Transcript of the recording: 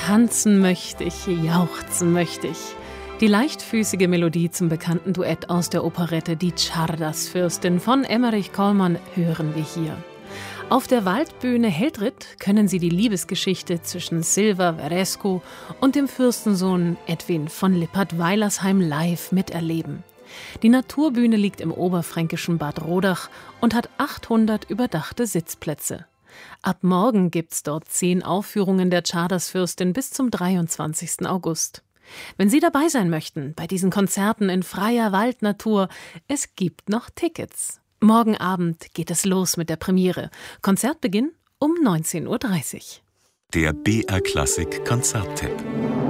Tanzen möchte ich, jauchzen möchte ich. Die leichtfüßige Melodie zum bekannten Duett aus der Operette Die Czardas-Fürstin von Emmerich Kollmann hören wir hier. Auf der Waldbühne Heldritt können Sie die Liebesgeschichte zwischen Silva Verescu und dem Fürstensohn Edwin von Lippert-Weilersheim live miterleben. Die Naturbühne liegt im oberfränkischen Bad Rodach und hat 800 überdachte Sitzplätze. Ab morgen gibt's dort 10 Aufführungen der Czardas-Fürstin bis zum 23. August. Wenn Sie dabei sein möchten bei diesen Konzerten in freier Waldnatur, es gibt noch Tickets. Morgen Abend geht es los mit der Premiere. Konzertbeginn um 19:30 Uhr. Der BR Klassik Konzerttipp.